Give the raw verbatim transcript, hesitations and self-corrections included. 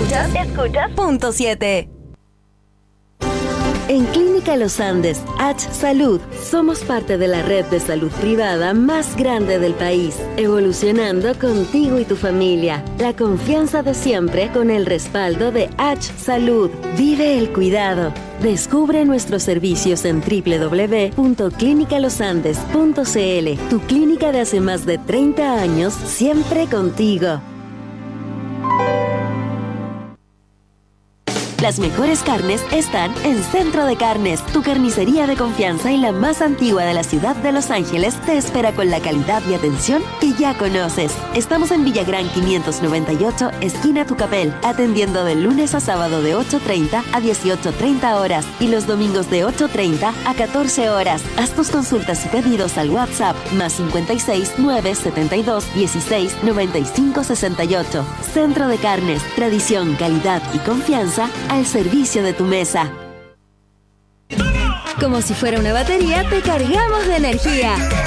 Escuchas, escuchas, punto siete. En Clínica Los Andes, H Salud, somos parte de la red de salud privada más grande del país, evolucionando contigo y tu familia. La confianza de siempre con el respaldo de H Salud. Vive el cuidado. Descubre nuestros servicios en doble u doble u doble u punto clínica los andes punto c l. Tu clínica de hace más de treinta años, siempre contigo. Las mejores carnes están en Centro de Carnes. Tu carnicería de confianza y la más antigua de la ciudad de Los Ángeles te espera con la calidad y atención que ya conoces. Estamos en Villagrán quinientos noventa y ocho, esquina Tucapel, atendiendo de lunes a sábado de ocho treinta a dieciocho treinta horas y los domingos de ocho treinta a catorce horas. Haz tus consultas y pedidos al WhatsApp más cincuenta y seis, nueve setenta y dos, dieciséis, noventa y cinco sesenta y ocho. Centro de Carnes, tradición, calidad y confianza al servicio de tu mesa. Como si fuera una batería, te cargamos de energía.